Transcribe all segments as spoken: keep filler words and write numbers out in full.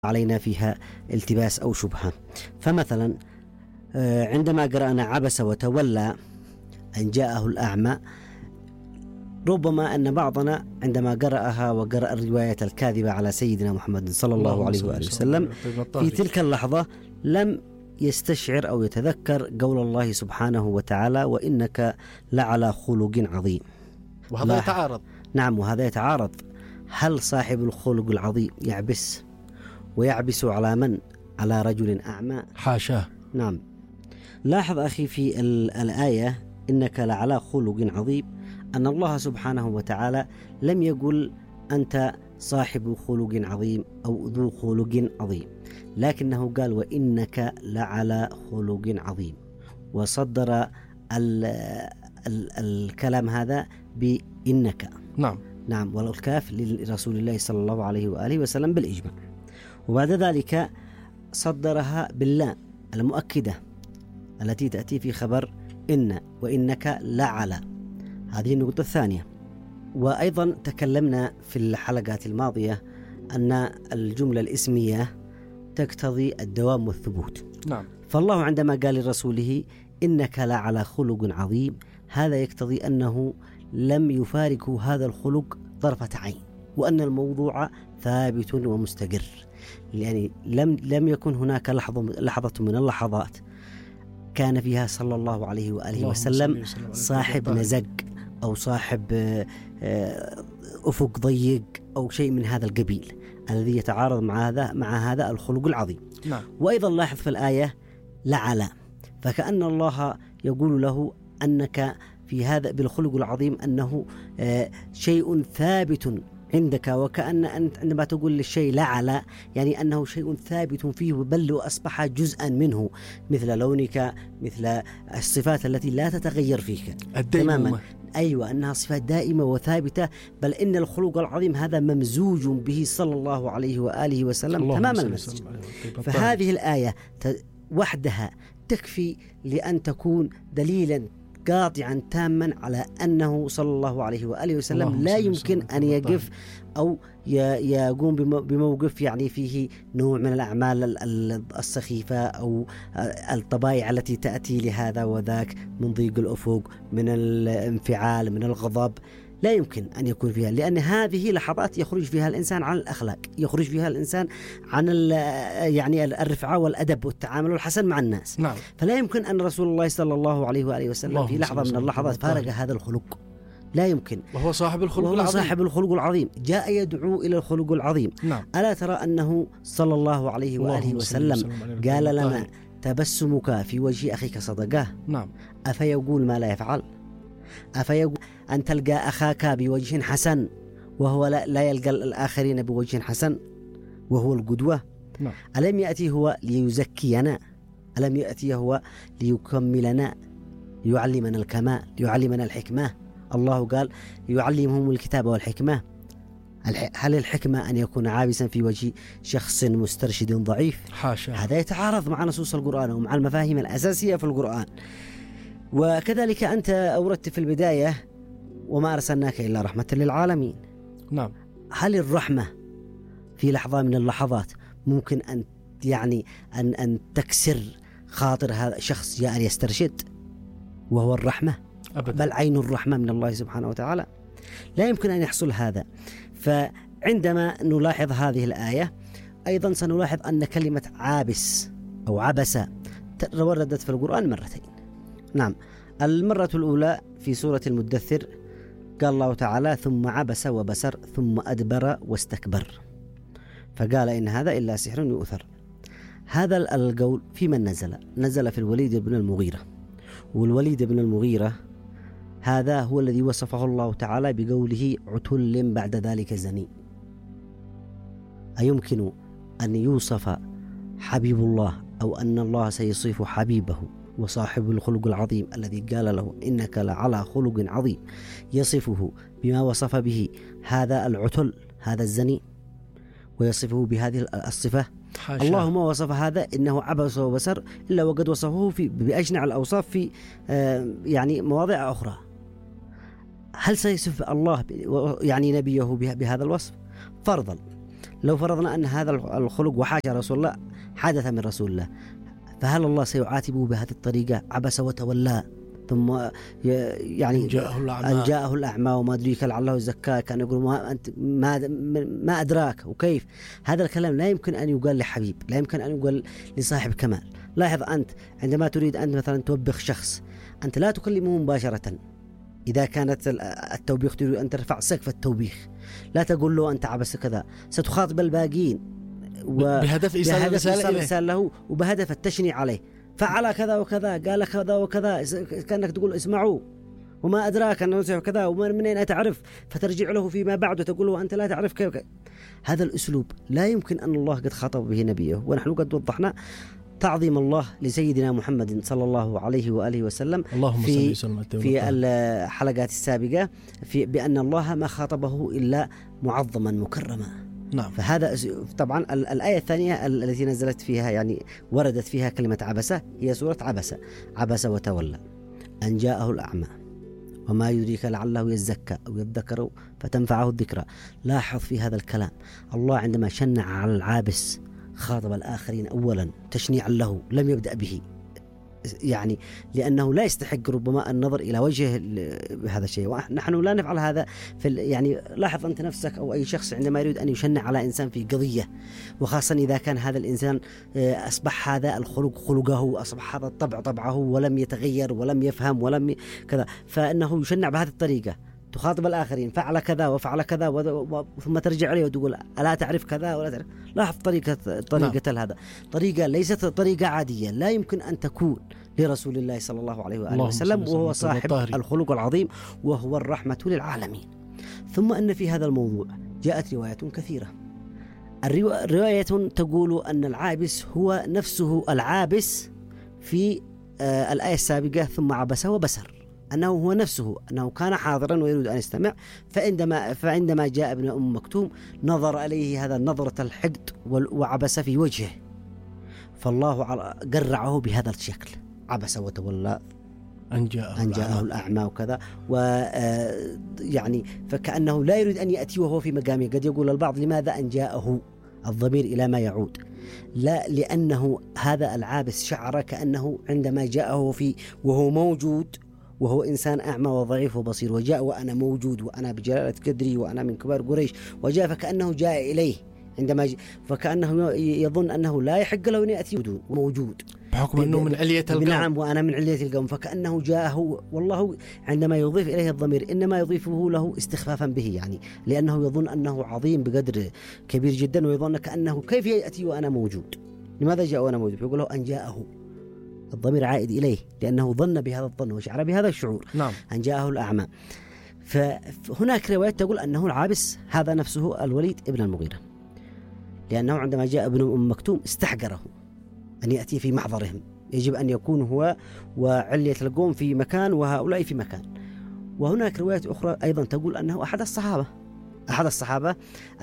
علينا فيها التباس أو شبهة. فمثلا عندما قرأنا عبس وتولى أن جاءه الأعمى، ربما أن بعضنا عندما قرأها وقرأ الرواية الكاذبة على سيدنا محمد صلى الله عليه وآله وسلم في تلك اللحظة لم يستشعر أو يتذكر قول الله سبحانه وتعالى: وإنك لعلى خلق عظيم. وهذا يتعارض. نعم، وهذا يتعارض. هل صاحب الخلق العظيم يعبس ويعبس على من؟ على رجل أعمى؟ حاشاه. نعم. لاحظ أخي في الآية إنك لعلى خلق عظيم أن الله سبحانه وتعالى لم يقل أنت صاحب خلق عظيم أو ذو خلق عظيم، لكنه قال وإنك لعلى خلق عظيم، وصدر ال ال الكلام هذا بإنك. نعم نعم، والكاف لرسول الله صلى الله عليه وآله وسلم بالإجماع. وبعد ذلك صدرها باللام المؤكدة التي تأتي في خبر إن، وإنك لعلى. هذه النقطة الثانية. وأيضا تكلمنا في الحلقات الماضية أن الجملة الإسمية تقتضي الدوام والثبوت. نعم. فالله عندما قال لرسوله إنك لعلى خلق عظيم، هذا يقتضي أنه لم يفارقه هذا الخلق طرفة عين، وأن الموضوع ثابت ومستقر. يعني لم لم يكن هناك لحظة لحظة من اللحظات كان فيها صلى الله عليه وآله وسلم صاحب نزق أو صاحب أفق ضيق أو شيء من هذا القبيل الذي يتعارض مع هذا مع هذا الخلق العظيم. نعم. وأيضا لاحظ في الآية لعلى، فكأن الله يقول له أنك في هذا بالخلق العظيم أنه شيء ثابت عندك، وكأن أنت عندما تقول للشيء لعلى يعني أنه شيء ثابت فيه، بل وأصبح جزءا منه، مثل لونك، مثل الصفات التي لا تتغير فيك تماما. أيوة، أنها صفات دائمة وثابتة، بل إن الخلق العظيم هذا ممزوج به صلى الله عليه وآله وسلم تماما المزج. فهذه الآية وحدها تكفي لأن تكون دليلا قاطعا تاما على أنه صلى الله عليه وآله وسلم لا يمكن أن يقف أو يقوم بموقف يعني فيه نوع من الأعمال السخيفة أو الطبائع التي تأتي لهذا وذاك من ضيق الأفق، من الانفعال، من الغضب. لا يمكن أن يكون فيها، لأن هذه لحظات يخرج فيها الإنسان عن الأخلاق، يخرج فيها الإنسان عن يعني الرفعة والأدب والتعامل الحسن مع الناس. نعم. فلا يمكن أن رسول الله صلى الله عليه وآله وسلم في لحظة من اللحظات فارق هذا الخلق، لا يمكن. وهو صاحب الخلق وهو العظيم. صاحب الخلق العظيم، جاء يدعو إلى الخلق العظيم. نعم. ألا ترى أنه صلى الله عليه وآله وسلم قال لنا تبسمك في وجه أخيك صدقة؟ نعم. أفيقول ما لا يفعل؟ أفيقول أن تلقى أخاك بوجه حسن وهو لا يلقى الآخرين بوجه حسن وهو القدوة؟ نعم. ألم يأتي هو ليزكينا؟ ألم يأتي هو ليكملنا، ليعلمنا الكمال، ليعلمنا الحكمة؟ الله قال يعلمهم الكتاب والحكمة. هل الحكمة أن يكون عابسا في وجه شخص مسترشد ضعيف؟ حاشا. هذا يتعارض مع نصوص القرآن ومع المفاهيم الأساسية في القرآن. وكذلك أنت أوردت في البداية وما أرسلناك إلا رحمة للعالمين. نعم. هل الرحمة في لحظة من اللحظات ممكن أن يعني أن أن تكسر خاطر هذا الشخص جاء أن يسترشد وهو الرحمة؟ أبدا. بل عين الرحمة من الله سبحانه وتعالى، لا يمكن أن يحصل هذا. فعندما نلاحظ هذه الآية أيضا سنلاحظ أن كلمة عابس أو عبس وردت في القرآن مرتين. نعم، المرة الأولى في سورة المدثر قال الله تعالى ثم عبس وبسر ثم أدبر واستكبر فقال إن هذا إلا سحر يؤثر. هذا القول في من نزل؟ نزل في الوليد بن المغيرة، والوليد بن المغيرة هذا هو الذي وصفه الله تعالى بقوله عتل بعد ذلك زني. أيمكن أن يوصف حبيب الله أو أن الله سيصف حبيبه وصاحب الخلق العظيم الذي قال له إنك لعلى خلق عظيم يصفه بما وصف به هذا العتل، هذا الزني، ويصفه بهذه الصفة؟ حاشا. الله ما وصف هذا إنه عبس وبسر إلا وقد وصفه في بأجنع الأوصاف في آه يعني مواضع أخرى. هل سيصف الله يعني نبيه بهذا الوصف؟ فرضا لو فرضنا أن هذا الخلق وحاشا رسول الله حدث من رسول الله، فهل الله سيعاتبه بهذه الطريقة؟ عبس وتولى ثم يعني جاءه الأعمى أن جاءه الأعمى وما أدريك لعله يزكى، كان يقول ما أنت ما ما أدراك وكيف. هذا الكلام لا يمكن أن يقال لحبيب، لا يمكن أن يقال لصاحب كمال. لاحظ أنت عندما تريد أن مثلا توبخ شخص، أنت لا تكلمه مباشرة. إذا كانت التوبيخ تريد أن ترفع سقف التوبيخ، لا تقول له أنت عبس كذا، ستخاطب الباقين بهدف إيصال رسالة له وبهدف التشنيع عليه. فعل كذا وكذا، قال كذا وكذا، كأنك تقول اسمعوا وما أدراك أنه سيفعل كذا ومن أين تعرف، فترجع له فيما بعد وتقول له أنت لا تعرف كيف. هذا الأسلوب لا يمكن أن الله قد خاطب به نبيه. ونحن قد وضحنا تعظيم الله لسيدنا محمد صلى الله عليه وآله وسلم في, في الحلقات السابقة في بأن الله ما خاطبه إلا معظما مكرما. نعم. فهذا طبعا الآية الثانية التي نزلت فيها يعني وردت فيها كلمة عبسة هي سورة عبسة، عبس وتولى أن جاءه الأعمى وما يدريك لعله يزكى أو يذكر فتنفعه الذكرى. لاحظ في هذا الكلام الله عندما شنع على العابس خاطب الآخرين أولا تشنيعا له، لم يبدأ به يعني لأنه لا يستحق ربما النظر إلى وجهه بهذا الشيء، ونحن لا نفعل هذا في يعني. لاحظ أنت نفسك أو أي شخص عندما يريد أن يشنع على إنسان في قضية، وخاصة إذا كان هذا الإنسان أصبح هذا الخلق خلقه، أصبح هذا الطبع طبعه ولم يتغير ولم يفهم ولم كذا، فإنه يشنع بهذه الطريقة. تخاطب الآخرين فعل كذا وفعل كذا و... ثم ترجع عليه وتقول ألا تعرف كذا ولا تعرف. لاحظ طريقة طريقة نعم. هذا طريقة ليست طريقة عادية، لا يمكن أن تكون لرسول الله صلى الله عليه وآله وسلم، وهو صاحب الخلق العظيم وهو الرحمة للعالمين. ثم أن في هذا الموضوع جاءت روايات كثيرة. الرواية تقول أن العابس هو نفسه العابس في آه الآية السابقة ثم عبس وبسر، أنه هو نفسه أنه كان حاضرا ويريد أن يستمع، فعندما, فعندما جاء ابن أم مكتوم نظر عليه هذا نظرة الحقد وعبس في وجهه، فالله قرعه بهذا الشكل عبس وتولى أن جاءه, أن جاءه الأعمى وكذا، ويعني فكأنه لا يريد أن يأتي وهو في مقامه. قد يقول البعض لماذا أن جاءه الضمير إلى ما يعود؟ لا، لأنه هذا العابس شعر كأنه عندما جاءه في وهو موجود وهو إنسان أعمى وضعيف وبصير، وجاء وأنا موجود وأنا بجلالة قدري وأنا من كبار قريش، وجاء فكأنه جاء إليه عندما ج... فكأنه يظن أنه لا يحق له أن يأتي موجود بحكم أنه من علية القوم. نعم، وأنا من علية القوم، فكأنه جاءه. والله عندما يضيف إليه الضمير إنما يضيفه له استخفافا به، يعني لأنه يظن أنه عظيم بقدر كبير جدا، ويظن كأنه كيف يأتي وأنا موجود، لماذا جاء وأنا موجود؟ يقول له أن جاءه، الضمير عائد إليه لأنه ظن بهذا الظن وشعر بهذا الشعور. نعم. أن جاءه الأعمى. فهناك روايات تقول أنه العابس هذا نفسه الوليد ابن المغيرة، لأنه عندما جاء ابن أم مكتوم استحقره أن يأتي في محضرهم، يجب أن يكون هو وعلية القوم في مكان وهؤلاء في مكان. وهناك روايات أخرى أيضا تقول أنه أحد الصحابة أحد الصحابة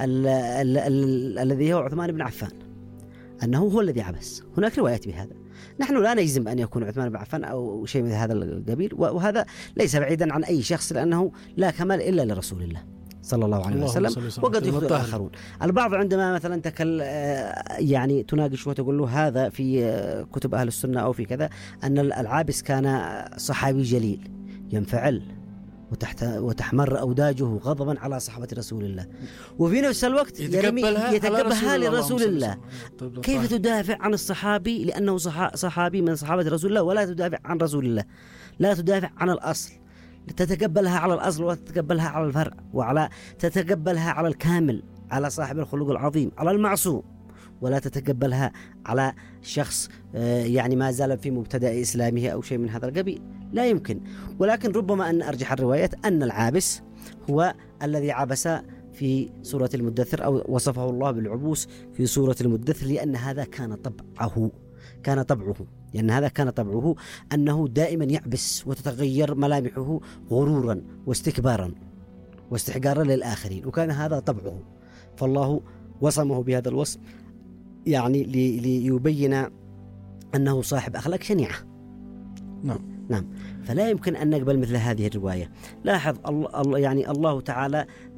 الذي هو عثمان بن عفان، أنه هو الذي عبس. هناك روايات بهذا، نحن لا نجزم أن يكون عثمان بن عفان أو شيء من هذا القبيل، وهذا ليس بعيدا عن أي شخص، لأنه لا كمال إلا لرسول الله صلى الله عليه وسلم، وقد يخطئ آخرون. البعض عندما مثلا تكل يعني تناقش وتقول له هذا في كتب أهل السنة أو في كذا أن العابس كان صحابي جليل ينفعل وتحت وتحمر أوداجه غضبا على صحابة رسول الله، وفي نفس الوقت يتقبلها لرسول الله. كيف تدافع عن الصحابي لأنه صحابي من صحابة رسول الله، ولا تدافع عن رسول الله؟ لا تدافع عن الأصل، تتقبلها على الأصل وتتقبلها على الفرع، وعلى تتقبلها على الكامل، على صاحب الخلق العظيم، على المعصوم، ولا تتقبلها على شخص يعني ما زال في مبتدأ إسلامه أو شيء من هذا القبيل. لا يمكن. ولكن ربما أن أرجح الروايات أن العابس هو الذي عبس في سورة المدثر، أو وصفه الله بالعبوس في سورة المدثر، لأن هذا كان طبعه كان طبعه لأن هذا كان طبعه أنه دائما يعبس وتتغير ملامحه غرورا واستكبارا واستحقارا للآخرين، وكان هذا طبعه، فالله وصمه بهذا الوصف يعني ليبين أنه صاحب أخلاق شنيعة. نعم نعم. فلا يمكن أن نقبل مثل هذه الرواية. لاحظ الله يعني الله تعالى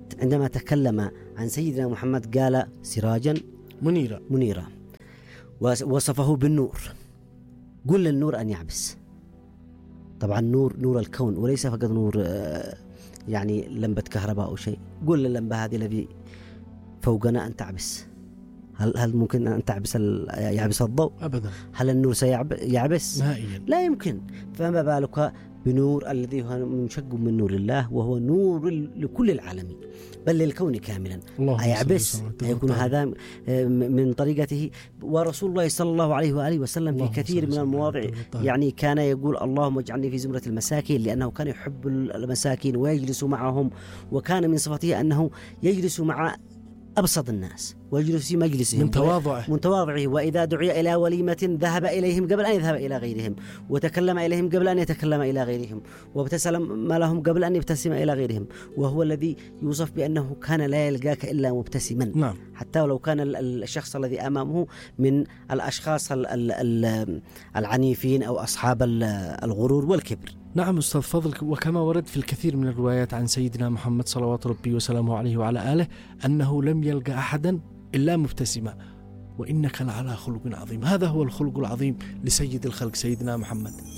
عندما تكلم عن سيدنا محمد قال سراجا منيرا منيرا ووصفه بالنور. قل للنور أن يعبس. طبعا نور نور الكون وليس فقط نور يعني لمبة كهرباء أو شيء. قل للمبة هذه الذي فوقنا أن تعبس. هل هل ممكن أن تعبس يعبس الضوء؟ أبدا. هل النور سيعبس؟ نهائيا لا يمكن. فما بالك بنور الذي هو منشق من نور الله وهو نور لكل العالمين بل للكون كاملا. أيعبس يكون هذا من طريقته. ورسول الله صلى الله عليه وآله وسلم في كثير من المواضع يعني كان يقول اللهم اجعلني في زمرة المساكين، لأنه كان يحب المساكين ويجلس معهم، وكان من صفته أنه يجلس مع أبسط الناس ويجلس في مجلسهم من تواضعه من تواضعه وإذا دعي إلى وليمة ذهب إليهم قبل أن يذهب إلى غيرهم، وتكلم إليهم قبل أن يتكلم إلى غيرهم، وابتسم لهم قبل أن يبتسم إلى غيرهم. وهو الذي يوصف بأنه كان لا يلقاك إلا مبتسما. نعم. حتى ولو كان الشخص الذي أمامه من الأشخاص العنيفين أو أصحاب الغرور والكبر. نعم أستاذ فضل. وكما ورد في الكثير من الروايات عن سيدنا محمد صلوات ربي وسلامه عليه وعلى آله أنه لم يلقى أحدا إلا مبتسما، وإنك لعلى خلق عظيم. هذا هو الخلق العظيم لسيد الخلق سيدنا محمد